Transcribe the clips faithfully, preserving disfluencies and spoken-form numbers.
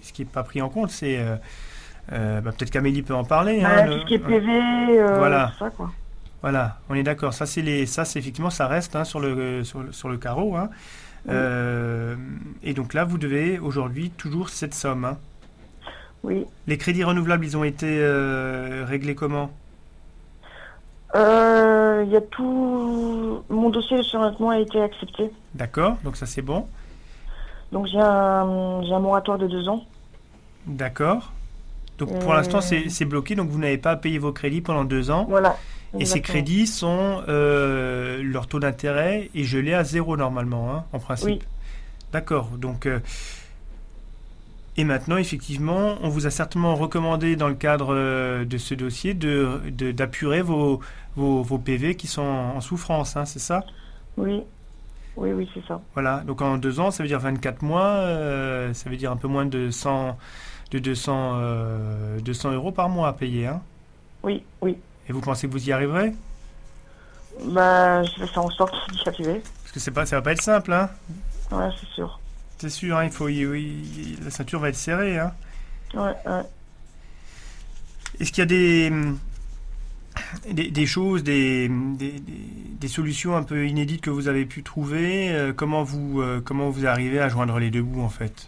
ce qui est pas pris en compte, c'est euh, euh, bah, peut-être qu'Amélie peut en parler. Bah, Hein, tout le, ce qui est P V, euh, voilà. tout ça, quoi. Voilà, on est d'accord. Ça, c'est les, ça, c'est effectivement, ça reste hein, sur le sur le, sur le carreau. Hein. Oui. Euh, et donc là, vous devez aujourd'hui toujours cette somme. Hein. Oui. Les crédits renouvelables, ils ont été euh, réglés comment? Il euh, y a tout. Mon dossier de surendettement a été accepté. D'accord, donc ça c'est bon. Donc j'ai un, j'ai un moratoire de deux ans. D'accord. Donc Et... pour l'instant, c'est, c'est bloqué, donc vous n'avez pas à payer vos crédits pendant deux ans. Voilà. Et Exactement. ces crédits sont, euh, leur taux d'intérêt est gelé à zéro normalement, hein, en principe. Oui. D'accord. Donc, euh, et maintenant, effectivement, on vous a certainement recommandé dans le cadre euh, de ce dossier de, de, d'apurer vos, vos, vos P V qui sont en, en souffrance, hein, c'est ça? Oui. Oui, oui, c'est ça. Voilà. Donc en deux ans, ça veut dire vingt-quatre mois, euh, ça veut dire un peu moins de cent, de deux cents, euh, deux cents euros par mois à payer, hein? Oui, oui. Et vous pensez que vous y arriverez? Bah, je vais faire en sorte d'y arriver. Parce que c'est pas, ça va pas être simple, hein? Ouais, c'est sûr. C'est sûr, hein, il faut, y, oui, la ceinture va être serrée, hein? Ouais, ouais. Est-ce qu'il y a des, des, des choses, des, des, des solutions un peu inédites que vous avez pu trouver? euh, Comment vous, euh, comment vous arrivez à joindre les deux bouts, en fait?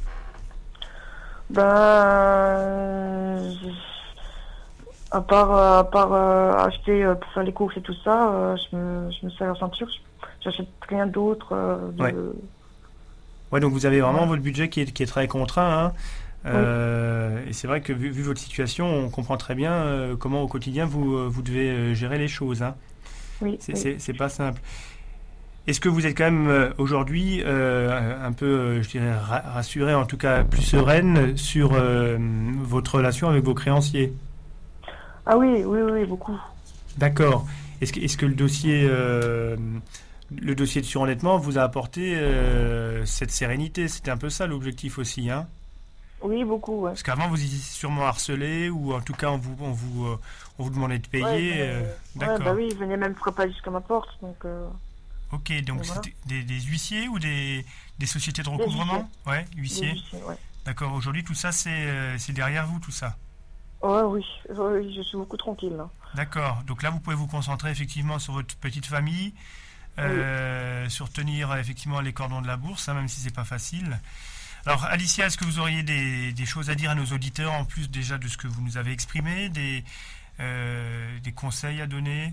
Bah, je- à part, euh, à part euh, acheter euh, pour faire les courses et tout ça, euh, je me, je me sers la ceinture. je- J'achète rien d'autre. euh, de... Ouais. Ouais, donc vous avez vraiment Ouais. votre budget qui est, qui est très contraint, hein. Euh, Et c'est vrai que vu, vu votre situation, on comprend très bien euh, comment au quotidien vous, euh, vous devez euh, gérer les choses, hein. Oui, C'est, oui. c'est, c'est pas simple. Est-ce que vous êtes quand même euh, aujourd'hui euh, un peu, euh, je dirais, ra- rassurée, en tout cas plus sereine sur euh, votre relation avec vos créanciers? Ah oui, oui, oui, beaucoup. D'accord. Est-ce que, est-ce que le dossier, euh, le dossier de surendettement vous a apporté euh, cette sérénité? C'était un peu ça l'objectif aussi, hein? Oui, beaucoup, ouais. Parce qu'avant vous étiez sûrement harcelé ou en tout cas on vous, on vous, euh, on vous demandait de payer. Ouais, euh, ouais, d'accord. bah oui, ils venaient même frapper jusqu'à ma porte, donc... euh, Ok, donc Et voilà. c'était des, des huissiers ou des, des sociétés de Des recouvrement? Ouais, des huissiers. huissiers, ouais. D'accord, aujourd'hui tout ça c'est euh, c'est derrière vous tout ça. Ouais, oui, oui, je suis beaucoup tranquille, là. D'accord, donc là vous pouvez vous concentrer effectivement sur votre petite famille, euh, sur tenir effectivement les cordons de la bourse, hein, même si c'est pas facile. Alors Alicia, est-ce que vous auriez des, des choses à dire à nos auditeurs en plus déjà de ce que vous nous avez exprimé, des, euh, des conseils à donner?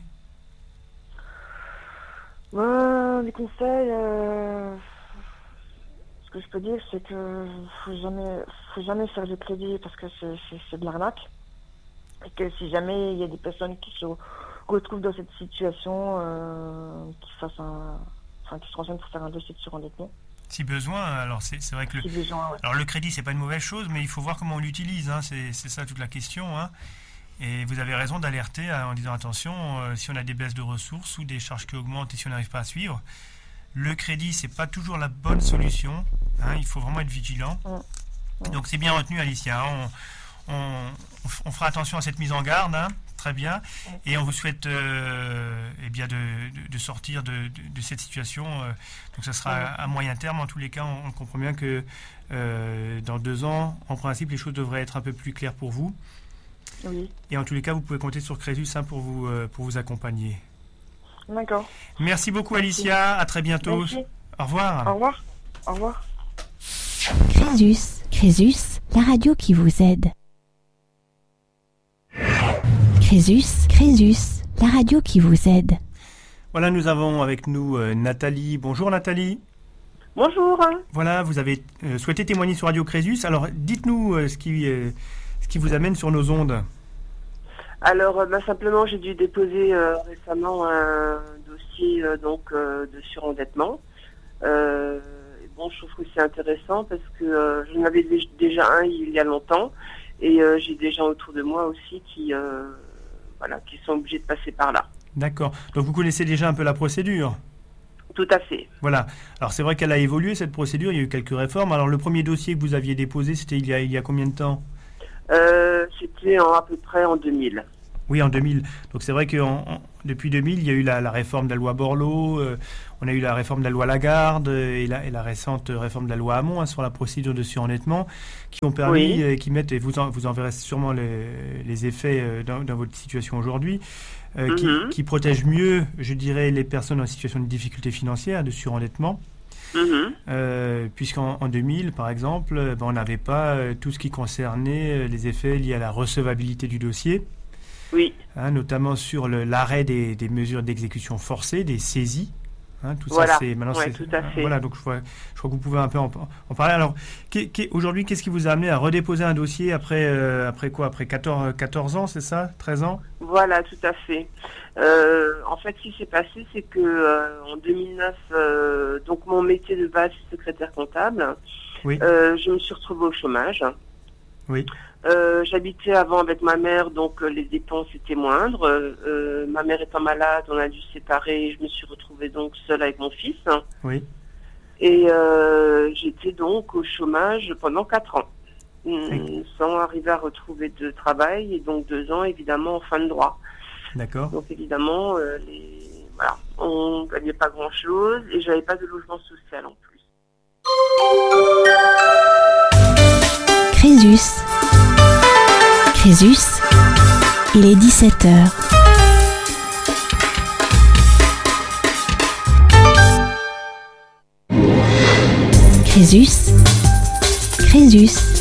Ouais, les conseils, euh, ce que je peux dire, c'est que faut jamais, faut jamais faire de crédit parce que c'est, c'est, c'est de l'arnaque. Et que si jamais il y a des personnes qui se retrouvent dans cette situation, euh, qui fassent un, enfin, qui se renseignent pour faire un dossier de surendettement. Si besoin, alors c'est, c'est vrai que le, Si besoin, ouais. alors le crédit c'est pas une mauvaise chose, mais il faut voir comment on l'utilise, hein, c'est, c'est ça toute la question, hein. Et vous avez raison d'alerter euh, en disant attention, euh, si on a des baisses de ressources ou des charges qui augmentent et si on n'arrive pas à suivre, le crédit c'est pas toujours la bonne solution, hein, il faut vraiment être vigilant. Ouais. Donc c'est bien retenu Alicia, hein, on, on, on fera attention à cette mise en garde, hein, très bien, et on vous souhaite euh, eh bien de, de, de sortir de, de, de cette situation, euh, donc ça sera à, à moyen terme, en tous les cas on, on comprend bien que euh, dans deux ans, en principe les choses devraient être un peu plus claires pour vous. Oui. Et en tous les cas, vous pouvez compter sur Crésus hein, pour, vous, euh, pour vous accompagner. D'accord. Merci beaucoup Merci. Alicia, à très bientôt. Merci. Au revoir. Au revoir. Au revoir. Crésus, Crésus, la radio qui vous aide. Crésus, Crésus, la radio qui vous aide. Voilà, nous avons avec nous euh, Nathalie. Bonjour Nathalie. Bonjour. Voilà, vous avez euh, souhaité témoigner sur Radio Crésus. Alors, dites-nous euh, ce qui... Euh, qui vous amène sur nos ondes. Alors, bah, simplement, j'ai dû déposer euh, récemment un dossier euh, donc euh, de surendettement. Euh, bon, je trouve que c'est intéressant parce que euh, j'en avais déjà un il y a longtemps et euh, j'ai des gens autour de moi aussi qui, euh, voilà, qui sont obligés de passer par là. D'accord. Donc vous connaissez déjà un peu la procédure? Tout à fait. Voilà. Alors c'est vrai qu'elle a évolué cette procédure. Il y a eu quelques réformes. Alors le premier dossier que vous aviez déposé, c'était il y a il y a combien de temps? Euh, c'était en, à peu près en deux mille. Oui, en deux mille. Donc c'est vrai que en, en, depuis deux mille, il y a eu la, la réforme de la loi Borloo, euh, on a eu la réforme de la loi Lagarde euh, et, la, et la récente réforme de la loi Hamon hein, sur la procédure de surendettement, qui ont permis, Oui. euh, qui mettent, et vous en, vous en verrez sûrement les, les effets euh, dans, dans votre situation aujourd'hui, euh, qui, Mhm. qui protègent mieux, je dirais, les personnes en situation de difficulté financière, de surendettement. Mhm. Euh, puisqu'en en deux mille, par exemple, euh, ben, on n'avait pas euh, tout ce qui concernait euh, les effets liés à la recevabilité du dossier, Oui. hein, notamment sur le- l'arrêt des, des mesures d'exécution forcée, des saisies. Hein, tout Voilà. ça, c'est maintenant. Ouais, c'est- tout à fait. Voilà, donc je, vois- je crois que vous pouvez un peu en, en parler. Alors, qu'est- qu'est- aujourd'hui, qu'est-ce qui vous a amené à redéposer un dossier après, euh, après quoi Après quatorze, quatorze ans, c'est ça treize ans Voilà, tout à fait. Euh, en fait, ce qui s'est passé, c'est que euh, en deux mille neuf, euh, donc mon métier de base, c'est secrétaire comptable. Oui. Euh, je me suis retrouvée au chômage. Oui. Euh, J'habitais avant avec ma mère, donc euh, les dépenses étaient moindres. Euh, euh, ma mère étant malade, on a dû se séparer. Et je me suis retrouvée donc seule avec mon fils. Oui. Et euh, j'étais donc au chômage pendant quatre ans, Oui. hum, sans arriver à retrouver de travail. Et donc deux ans, évidemment, en fin de droit. D'accord. Donc évidemment, euh, les, voilà, on gagnait pas grand-chose et j'avais pas de logement social en plus. Crésus. Crésus, il est dix-sept heures. Crésus. Crésus.